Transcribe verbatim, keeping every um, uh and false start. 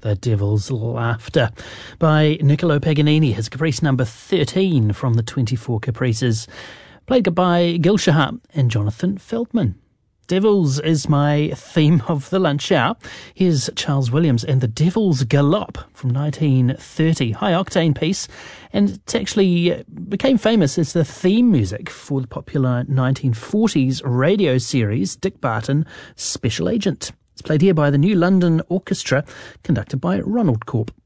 The Devil's Laughter by Niccolo Paganini, his Caprice number thirteen from the twenty-four Caprices, played by Gil Shahar and Jonathan Feldman. Devils is my theme of the lunch hour. Here's Charles Williams and the Devil's Galop from nineteen thirty, high-octane piece, and it actually became famous as the theme music for the popular nineteen forties radio series Dick Barton, Special Agent. It's played here by the New London Orchestra, conducted by Ronald Corp.